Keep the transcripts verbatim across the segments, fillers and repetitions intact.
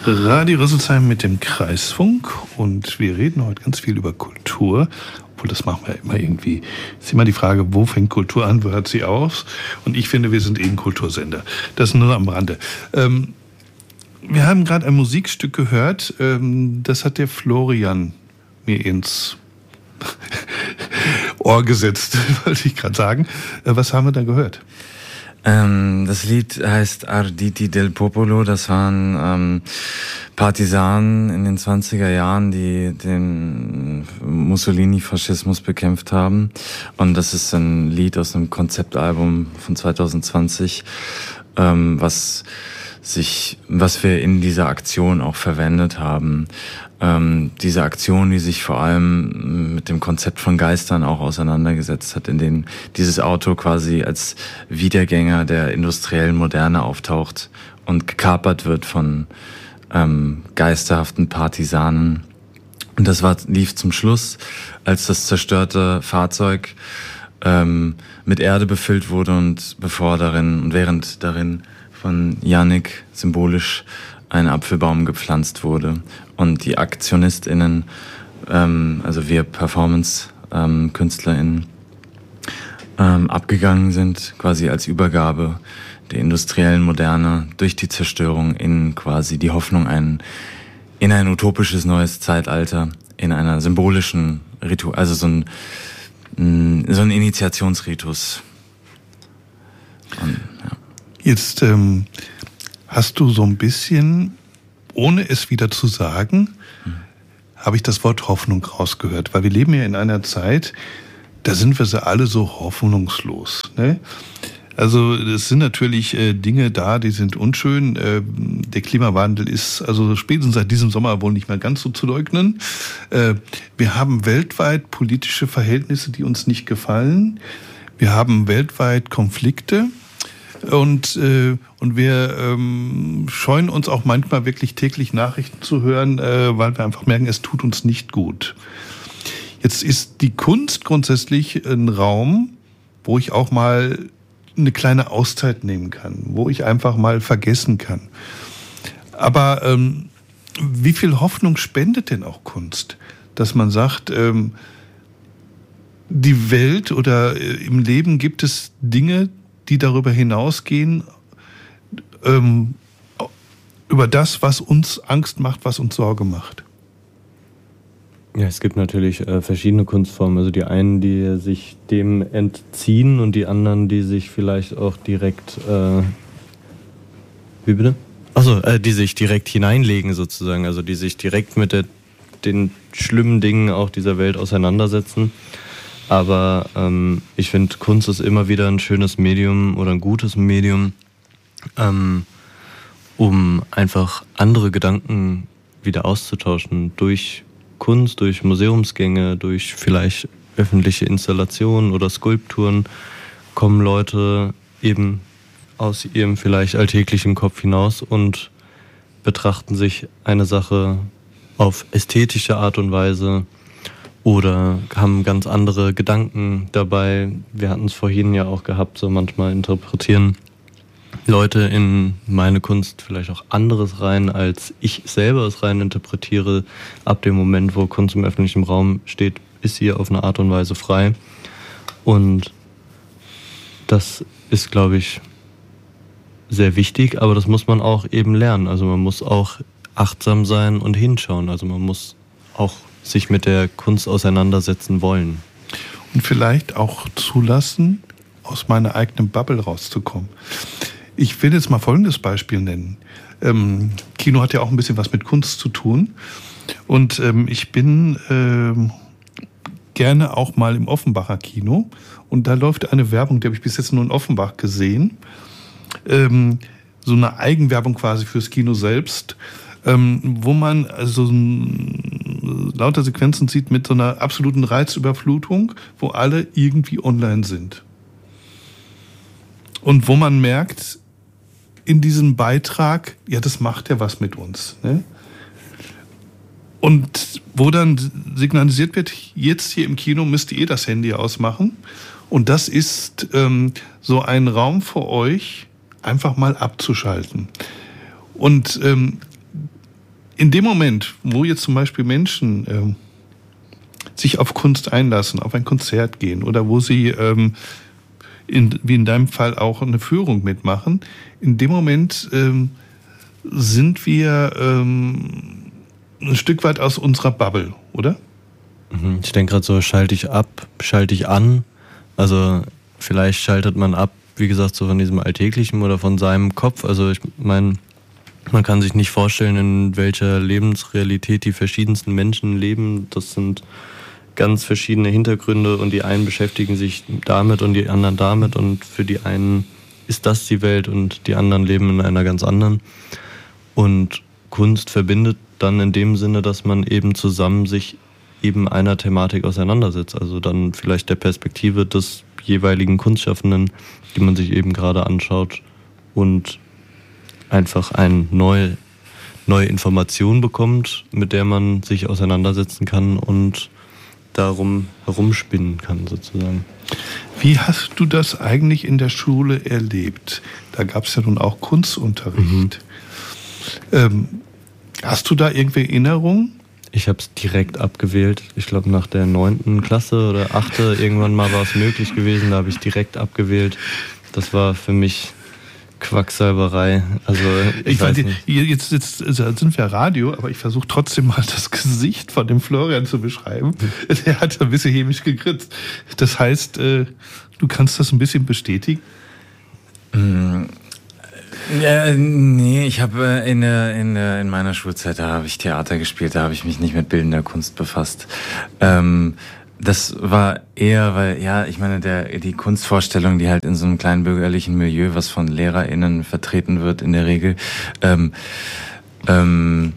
Radio Rüsselsheim mit dem Kreisfunk und wir reden heute ganz viel über Kultur, obwohl das machen wir immer irgendwie. Ist immer die Frage, wo fängt Kultur an, wo hört sie auf? Und ich finde, wir sind eh ein Kultursender. Das nur am Rande. Ähm, wir haben gerade ein Musikstück gehört, ähm, das hat der Florian mir ins Ohr gesetzt, wollte ich gerade sagen. Äh, was haben wir da gehört? Ähm, das Lied heißt Arditi del Popolo. Das waren ähm, Partisanen in den zwanziger Jahren, die den Mussolini-Faschismus bekämpft haben. Und das ist ein Lied aus einem Konzeptalbum von zwanzig zwanzig, ähm, was sich, was wir in dieser Aktion auch verwendet haben. Ähm, diese Aktion, die sich vor allem mit dem Konzept von Geistern auch auseinandergesetzt hat, in denen dieses Auto quasi als Wiedergänger der industriellen Moderne auftaucht und gekapert wird von ähm, geisterhaften Partisanen. Und das war, lief zum Schluss, als das zerstörte Fahrzeug ähm, mit Erde befüllt wurde und bevor darin und während darin von Yannick symbolisch ein Apfelbaum gepflanzt wurde und die AktionistInnen, ähm, also wir Performance-KünstlerInnen, ähm, abgegangen sind, quasi als Übergabe der industriellen Moderne durch die Zerstörung in quasi die Hoffnung ein, in ein utopisches neues Zeitalter, in einer symbolischen Ritu, also so ein, so ein Initiationsritus. Und, ja. Jetzt ähm, hast du so ein bisschen, ohne es wieder zu sagen, hm. habe ich das Wort Hoffnung rausgehört. Weil wir leben ja in einer Zeit, da sind wir so alle so hoffnungslos. Ne? Also es sind natürlich äh, Dinge da, die sind unschön. Äh, der Klimawandel ist also spätestens seit diesem Sommer wohl nicht mehr ganz so zu leugnen. Äh, wir haben weltweit politische Verhältnisse, die uns nicht gefallen. Wir haben weltweit Konflikte. Und, äh, und wir ähm, scheuen uns auch manchmal wirklich täglich Nachrichten zu hören, äh, weil wir einfach merken, es tut uns nicht gut. Jetzt ist die Kunst grundsätzlich ein Raum, wo ich auch mal eine kleine Auszeit nehmen kann, wo ich einfach mal vergessen kann. Aber ähm, wie viel Hoffnung spendet denn auch Kunst? Dass man sagt, ähm, die Welt oder äh, im Leben gibt es Dinge, die darüber hinausgehen, ähm, über das, was uns Angst macht, was uns Sorge macht. Ja, es gibt natürlich äh, verschiedene Kunstformen. Also die einen, die sich dem entziehen und die anderen, die sich vielleicht auch direkt... Äh Wie bitte? Achso, äh, die sich direkt hineinlegen sozusagen. Also die sich direkt mit der, den schlimmen Dingen auch dieser Welt auseinandersetzen. Aber ähm, ich finde, Kunst ist immer wieder ein schönes Medium oder ein gutes Medium, ähm, um einfach andere Gedanken wieder auszutauschen. Durch Kunst, durch Museumsgänge, durch vielleicht öffentliche Installationen oder Skulpturen kommen Leute eben aus ihrem vielleicht alltäglichen Kopf hinaus und betrachten sich eine Sache auf ästhetische Art und Weise, oder haben ganz andere Gedanken dabei. Wir hatten es vorhin ja auch gehabt, so manchmal interpretieren Leute in meine Kunst vielleicht auch anderes rein, als ich selber es rein interpretiere. Ab dem Moment, wo Kunst im öffentlichen Raum steht, ist sie auf eine Art und Weise frei. Und das ist, glaube ich, sehr wichtig, aber das muss man auch eben lernen. Also man muss auch achtsam sein und hinschauen. Also man muss auch sich mit der Kunst auseinandersetzen wollen. Und vielleicht auch zulassen, aus meiner eigenen Bubble rauszukommen. Ich will jetzt mal folgendes Beispiel nennen. Ähm, Kino hat ja auch ein bisschen was mit Kunst zu tun. Und ähm, ich bin ähm, gerne auch mal im Offenbacher Kino. Und da läuft eine Werbung, die habe ich bis jetzt nur in Offenbach gesehen. Ähm, so eine Eigenwerbung quasi fürs Kino selbst. Ähm, wo man also ein, lauter Sequenzen sieht mit so einer absoluten Reizüberflutung, wo alle irgendwie online sind. Und wo man merkt, in diesem Beitrag, ja, das macht ja was mit uns. Ne? Und wo dann signalisiert wird, jetzt hier im Kino müsst ihr das Handy ausmachen. Und das ist ähm, so ein Raum für euch, einfach mal abzuschalten. Und ähm, in dem Moment, wo jetzt zum Beispiel Menschen ähm, sich auf Kunst einlassen, auf ein Konzert gehen oder wo sie, ähm, in, wie in deinem Fall, auch eine Führung mitmachen, in dem Moment ähm, sind wir ähm, ein Stück weit aus unserer Bubble, oder? Ich denke gerade so, schalte ich ab, schalte ich an. Also vielleicht schaltet man ab, wie gesagt, so von diesem Alltäglichen oder von seinem Kopf. Also ich meine, man kann sich nicht vorstellen, in welcher Lebensrealität die verschiedensten Menschen leben. Das sind ganz verschiedene Hintergründe und die einen beschäftigen sich damit und die anderen damit und für die einen ist das die Welt und die anderen leben in einer ganz anderen. Und Kunst verbindet dann in dem Sinne, dass man eben zusammen sich eben einer Thematik auseinandersetzt. Also dann vielleicht der Perspektive des jeweiligen Kunstschaffenden, die man sich eben gerade anschaut und einfach eine neue, neue Information bekommt, mit der man sich auseinandersetzen kann und darum herumspinnen kann sozusagen. Wie hast du das eigentlich in der Schule erlebt? Da gab es ja nun auch Kunstunterricht. Mhm. Ähm, hast du da irgendwie Erinnerungen? Ich habe es direkt abgewählt. Ich glaube, nach der neunten Klasse oder achte irgendwann mal war es möglich gewesen. Da habe ich direkt abgewählt. Das war für mich Quacksalberei. Also ich, ich weiß nicht. Jetzt, jetzt sind wir Radio, aber ich versuche trotzdem mal das Gesicht von dem Florian zu beschreiben. Der hat ein bisschen hämisch gegrinst. Das heißt, du kannst das ein bisschen bestätigen? Mhm. Ja, nee, ich habe in, in, in meiner Schulzeit, da habe ich Theater gespielt, da habe ich mich nicht mit bildender Kunst befasst. Ähm, das war eher, weil, ja, ich meine, der, die Kunstvorstellung, die halt in so einem kleinen bürgerlichen Milieu, was von LehrerInnen vertreten wird in der Regel, ähm, ähm,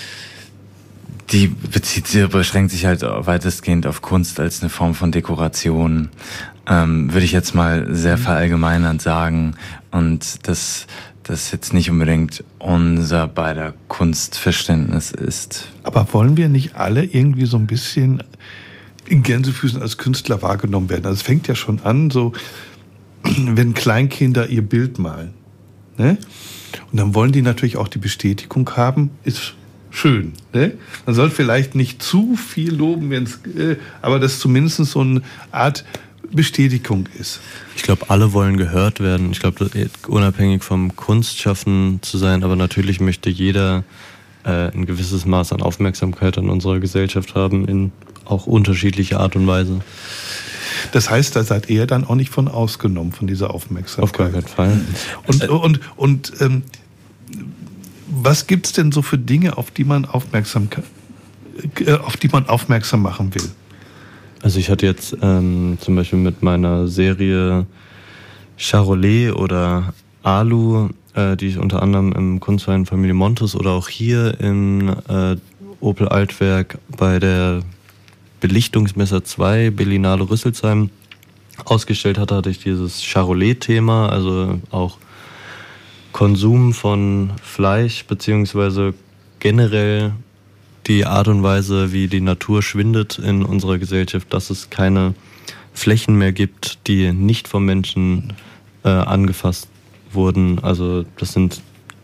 die bezieht sich, beschränkt sich halt weitestgehend auf Kunst als eine Form von Dekoration, ähm, würde ich jetzt mal sehr verallgemeinernd sagen. Und das, das jetzt nicht unbedingt unser beider Kunstverständnis ist. Aber wollen wir nicht alle irgendwie so ein bisschen in Gänsefüßen als Künstler wahrgenommen werden? Also es fängt ja schon an, so wenn Kleinkinder ihr Bild malen, ne? Und dann wollen die natürlich auch die Bestätigung haben, ist schön, ne? Man soll vielleicht nicht zu viel loben, wenn's, äh, aber das zumindest so eine Art Bestätigung ist. Ich glaube, alle wollen gehört werden. Ich glaube, unabhängig vom Kunstschaffen zu sein, aber natürlich möchte jeder äh, ein gewisses Maß an Aufmerksamkeit an unserer Gesellschaft haben, in auch unterschiedlicher Art und Weise. Das heißt, da seid ihr dann auch nicht von ausgenommen, von dieser Aufmerksamkeit. Auf gar keinen Fall. Und, und, und ähm, was gibt's denn so für Dinge, auf die man aufmerksam, äh, auf die man aufmerksam machen will? Also ich hatte jetzt ähm, zum Beispiel mit meiner Serie Charolais oder Alu, äh, die ich unter anderem im Kunstverein Familie Montes oder auch hier im äh, Opel Altwerk bei der Belichtungsmesser zwei Berlinale Rüsselsheim ausgestellt hatte, hatte ich dieses Charolais-Thema, also auch Konsum von Fleisch beziehungsweise generell die Art und Weise, wie die Natur schwindet in unserer Gesellschaft, dass es keine Flächen mehr gibt, die nicht vom Menschen äh, angefasst wurden. Also das sind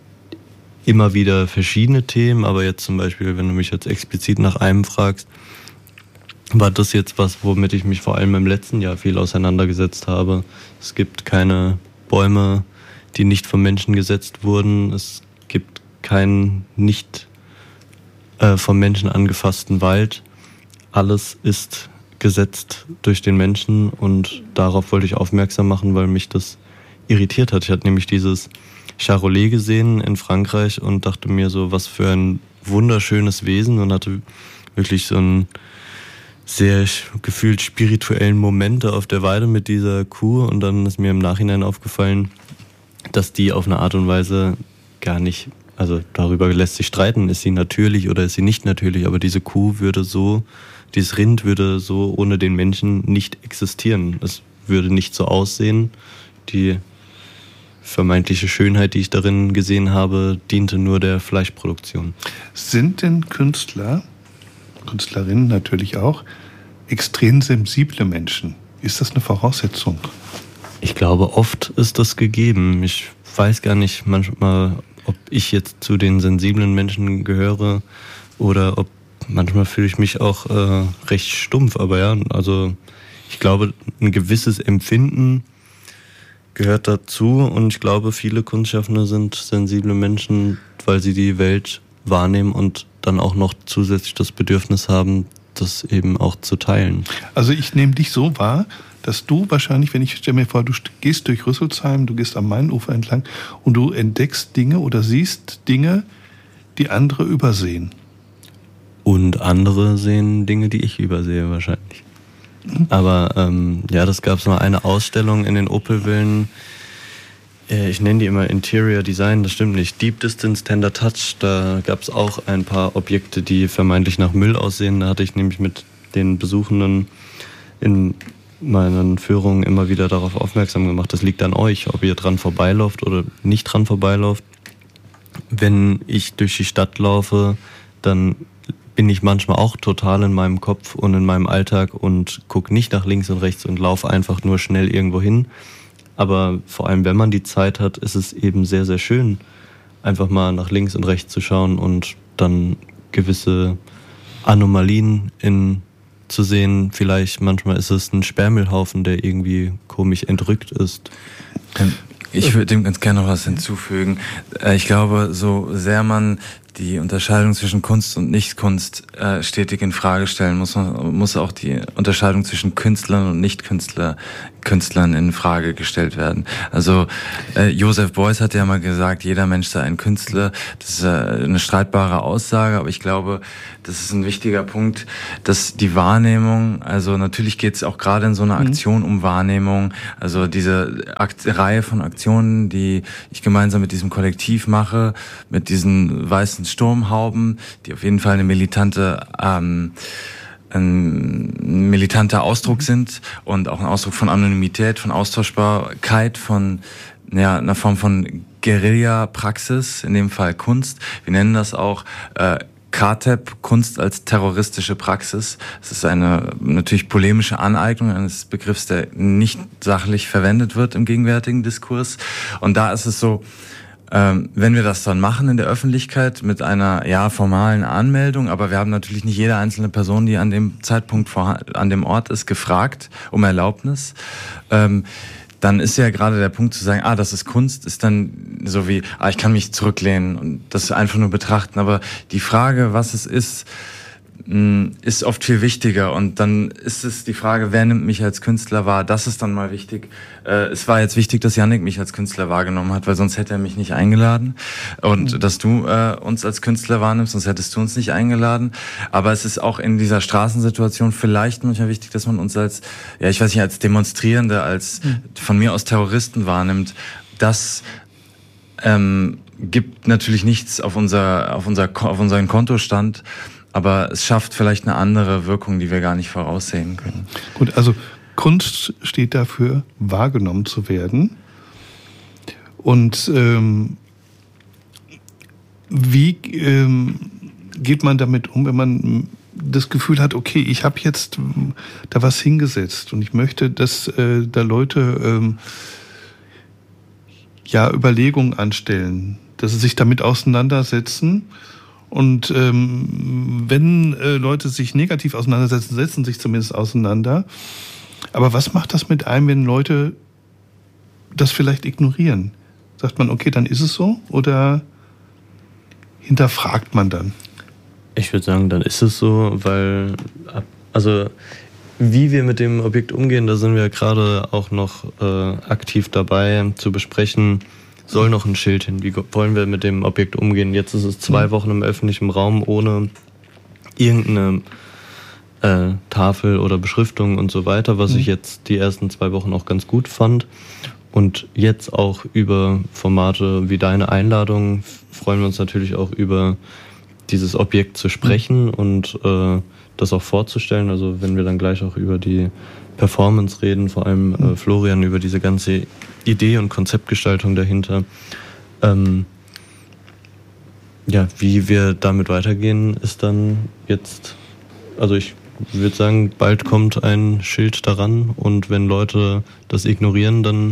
immer wieder verschiedene Themen, aber jetzt zum Beispiel, wenn du mich jetzt explizit nach einem fragst, war das jetzt was, womit ich mich vor allem im letzten Jahr viel auseinandergesetzt habe. Es gibt keine Bäume, die nicht vom Menschen gesetzt wurden. Es gibt keinen nicht äh, vom Menschen angefassten Wald. Alles ist gesetzt durch den Menschen und darauf wollte ich aufmerksam machen, weil mich das irritiert hat. Ich hatte nämlich dieses Charolais gesehen in Frankreich und dachte mir so, was für ein wunderschönes Wesen, und hatte wirklich so einen sehr gefühlt spirituellen Momente auf der Weide mit dieser Kuh, und dann ist mir im Nachhinein aufgefallen, dass die auf eine Art und Weise gar nicht, also darüber lässt sich streiten, ist sie natürlich oder ist sie nicht natürlich, aber diese Kuh würde so, dieses Rind würde so ohne den Menschen nicht existieren. Es würde nicht so aussehen. Die vermeintliche Schönheit, die ich darin gesehen habe, diente nur der Fleischproduktion. Sind denn Künstler, Künstlerinnen natürlich auch, extrem sensible Menschen? Ist das eine Voraussetzung? Ich glaube, oft ist das gegeben. Ich weiß gar nicht manchmal, ob ich jetzt zu den sensiblen Menschen gehöre oder ob manchmal fühle ich mich auch äh, recht stumpf, aber ja, also ich glaube, ein gewisses Empfinden gehört dazu und ich glaube, viele Kunstschaffende sind sensible Menschen, weil sie die Welt wahrnehmen und dann auch noch zusätzlich das Bedürfnis haben, das eben auch zu teilen. Also ich nehme dich so wahr, dass du wahrscheinlich, wenn ich stelle mir vor, du gehst durch Rüsselsheim, du gehst am Mainufer entlang und du entdeckst Dinge oder siehst Dinge, die andere übersehen. Und andere sehen Dinge, die ich übersehe wahrscheinlich. Mhm. Aber ähm, ja, das gab es mal eine Ausstellung in den Opelvillen. Äh, ich nenne die immer Interior Design, das stimmt nicht. Deep Distance, Tender Touch, da gab es auch ein paar Objekte, die vermeintlich nach Müll aussehen. Da hatte ich nämlich mit den Besuchenden in meinen Führungen immer wieder darauf aufmerksam gemacht. Das liegt an euch, ob ihr dran vorbeilauft oder nicht dran vorbeilauft. Wenn ich durch die Stadt laufe, dann bin ich manchmal auch total in meinem Kopf und in meinem Alltag und gucke nicht nach links und rechts und laufe einfach nur schnell irgendwo hin. Aber vor allem, wenn man die Zeit hat, ist es eben sehr, sehr schön, einfach mal nach links und rechts zu schauen und dann gewisse Anomalien in zu sehen. Vielleicht manchmal ist es ein Sperrmüllhaufen, der irgendwie komisch entrückt ist. Ich würde dem ganz gerne noch was hinzufügen. Ich glaube, so sehr man die Unterscheidung zwischen Kunst und Nicht-Kunst äh, stetig in Frage stellen muss, man muss auch die Unterscheidung zwischen Künstlern und Nicht-Künstler Künstlern in Frage gestellt werden. Also äh, Joseph Beuys hat ja mal gesagt, jeder Mensch sei ein Künstler. Das ist äh, eine streitbare Aussage, aber ich glaube, das ist ein wichtiger Punkt, dass die Wahrnehmung, also natürlich geht es auch gerade in so einer Aktion um Wahrnehmung, also diese Akt- Reihe von Aktionen, die ich gemeinsam mit diesem Kollektiv mache, mit diesen weißen Sturmhauben, die auf jeden Fall eine militante ähm, ein militanter Ausdruck sind und auch ein Ausdruck von Anonymität, von Austauschbarkeit, von ja, einer Form von Guerilla-Praxis, in dem Fall Kunst. Wir nennen das auch äh, K T E P, Kunst als terroristische Praxis. Es ist eine natürlich polemische Aneignung eines Begriffs, der nicht sachlich verwendet wird im gegenwärtigen Diskurs. Und da ist es so, Ähm, wenn wir das dann machen in der Öffentlichkeit mit einer ja formalen Anmeldung, aber wir haben natürlich nicht jede einzelne Person, die an dem Zeitpunkt vor, an dem Ort ist, gefragt um Erlaubnis, ähm, dann ist ja gerade der Punkt zu sagen, ah, das ist Kunst, ist dann so wie, ah, ich kann mich zurücklehnen und das einfach nur betrachten, aber die Frage, was es ist, ist oft viel wichtiger und dann ist es die Frage, wer nimmt mich als Künstler wahr, das ist dann mal wichtig. Äh, es war jetzt wichtig, dass Yannick mich als Künstler wahrgenommen hat, weil sonst hätte er mich nicht eingeladen und mhm. dass du äh, uns als Künstler wahrnimmst, sonst hättest du uns nicht eingeladen, aber es ist auch in dieser Straßensituation vielleicht manchmal wichtig, dass man uns als, ja ich weiß nicht, als Demonstrierende, als mhm. von mir aus Terroristen wahrnimmt. Das ähm, gibt natürlich nichts auf unser, auf unser, auf unseren Kontostand, aber es schafft vielleicht eine andere Wirkung, die wir gar nicht voraussehen können. Gut, also Kunst steht dafür, wahrgenommen zu werden. Und ähm, wie ähm, geht man damit um, wenn man das Gefühl hat, okay, ich habe jetzt da was hingesetzt und ich möchte, dass äh, da Leute ähm, ja Überlegungen anstellen, dass sie sich damit auseinandersetzen. Und ähm, wenn äh, Leute sich negativ auseinandersetzen, setzen sich zumindest auseinander. Aber was macht das mit einem, wenn Leute das vielleicht ignorieren? Sagt man, okay, dann ist es so? Oder hinterfragt man dann? Ich würde sagen, dann ist es so, weil, also wie wir mit dem Objekt umgehen, da sind wir gerade auch noch äh, aktiv dabei zu besprechen. Soll noch ein Schild hin? Wie wollen wir mit dem Objekt umgehen? Jetzt ist es zwei Wochen im öffentlichen Raum ohne irgendeine äh, Tafel oder Beschriftung und so weiter, was mhm. ich jetzt die ersten zwei Wochen auch ganz gut fand. Und jetzt auch über Formate wie deine Einladung freuen wir uns natürlich auch über dieses Objekt zu sprechen mhm. und äh, das auch vorzustellen. Also wenn wir dann gleich auch über die Performance reden, vor allem äh, Florian über diese ganze Idee und Konzeptgestaltung dahinter. Ähm, ja, wie wir damit weitergehen, ist dann jetzt, also ich würde sagen, bald kommt ein Schild daran und wenn Leute das ignorieren, dann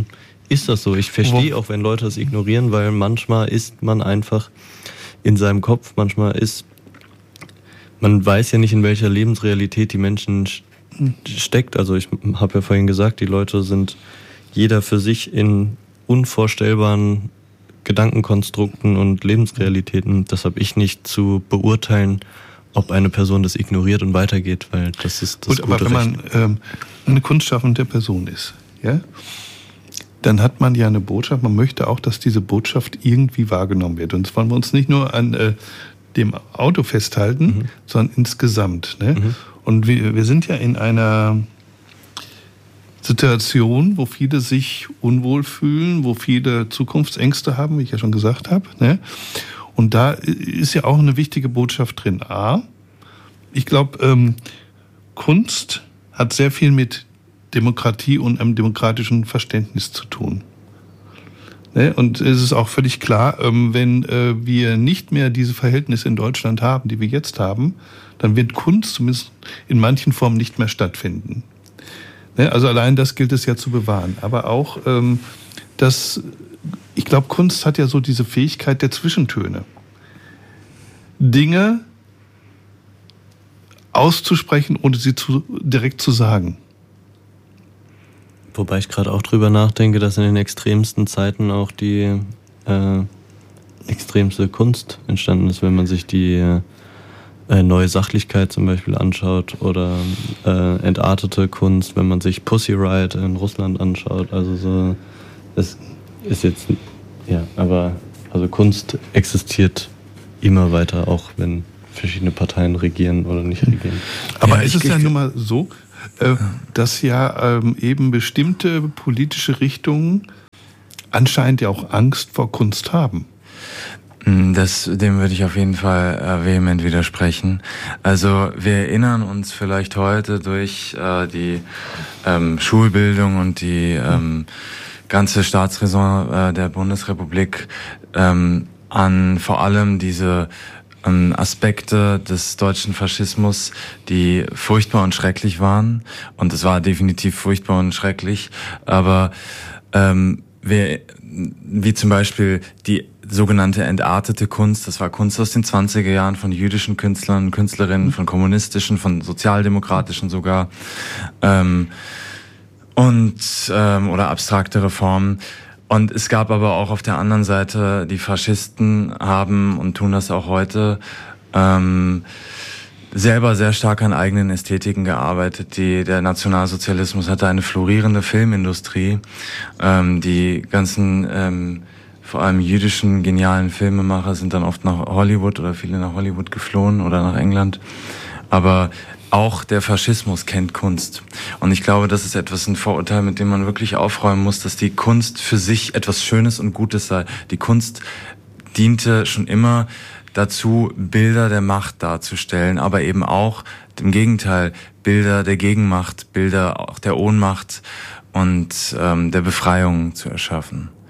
ist das so. Ich verstehe auch, wenn Leute das ignorieren, weil manchmal ist man einfach in seinem Kopf, manchmal ist, man weiß ja nicht, in welcher Lebensrealität die Menschen steckt. Also ich habe ja vorhin gesagt, die Leute sind jeder für sich in unvorstellbaren Gedankenkonstrukten und Lebensrealitäten. Das habe ich nicht zu beurteilen, ob eine Person das ignoriert und weitergeht, weil das ist das Gut, gute aber wenn Recht. man ähm, eine kunstschaffende Person ist, ja, dann hat man ja eine Botschaft. Man möchte auch, dass diese Botschaft irgendwie wahrgenommen wird. Und das wollen wir uns nicht nur an äh, dem Auto festhalten, mhm. sondern insgesamt. Ne? Mhm. Und wir, wir sind ja in einer Situation, wo viele sich unwohl fühlen, wo viele Zukunftsängste haben, wie ich ja schon gesagt habe. Ne? Und da ist ja auch eine wichtige Botschaft drin. A, ich glaube, ähm, Kunst hat sehr viel mit Demokratie und einem demokratischen Verständnis zu tun. Ne? Und es ist auch völlig klar, ähm, wenn äh, wir nicht mehr diese Verhältnisse in Deutschland haben, die wir jetzt haben, dann wird Kunst zumindest in manchen Formen nicht mehr stattfinden. Ne? Also allein das gilt es ja zu bewahren. Aber auch, ähm, dass, ich glaube, Kunst hat ja so diese Fähigkeit der Zwischentöne. Dinge auszusprechen, ohne sie zu, direkt zu sagen. Wobei ich gerade auch drüber nachdenke, dass in den extremsten Zeiten auch die äh, extremste Kunst entstanden ist, wenn man sich die äh, neue Sachlichkeit zum Beispiel anschaut oder äh, entartete Kunst, wenn man sich Pussy Riot in Russland anschaut. Also so, es ist jetzt, ja, aber also Kunst existiert immer weiter, auch wenn verschiedene Parteien regieren oder nicht regieren. Aber ja, ist ich, es ja ich, nun mal so, äh, dass ja ähm, eben bestimmte politische Richtungen anscheinend ja auch Angst vor Kunst haben. Das, dem würde ich auf jeden Fall äh, vehement widersprechen. Also wir erinnern uns vielleicht heute durch äh, die ähm, Schulbildung und die ähm, ganze Staatsräson äh, der Bundesrepublik ähm, an vor allem diese ähm, Aspekte des deutschen Faschismus, die furchtbar und schrecklich waren. Und es war definitiv furchtbar und schrecklich. Aber ähm, wir, wie zum Beispiel die sogenannte entartete Kunst, das war Kunst aus den zwanziger Jahren von jüdischen Künstlern, Künstlerinnen, von kommunistischen, von sozialdemokratischen sogar, ähm, und ähm, oder abstraktere Formen. Und es gab aber auch auf der anderen Seite, die Faschisten haben und tun das auch heute, ähm, selber sehr stark an eigenen Ästhetiken gearbeitet. Die, der Nationalsozialismus hatte eine florierende Filmindustrie. Ähm, die ganzen, ähm, vor allem jüdischen genialen Filmemacher sind dann oft nach Hollywood oder viele nach Hollywood geflohen oder nach England. Aber auch der Faschismus kennt Kunst. Und ich glaube, das ist etwas, ein Vorurteil, mit dem man wirklich aufräumen muss, dass die Kunst für sich etwas Schönes und Gutes sei. Die Kunst diente schon immer dazu, Bilder der Macht darzustellen, aber eben auch im Gegenteil, Bilder der Gegenmacht, Bilder auch der Ohnmacht und ähm, der Befreiung zu erschaffen.